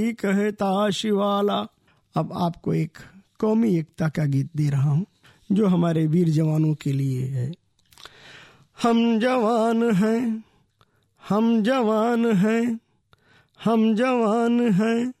कहता शिवाला। अब आपको एक कौमी एकता का गीत दे रहा हूँ जो हमारे वीर जवानों के लिए है। हम जवान हैं, हम जवान हैं, हम जवान हैं,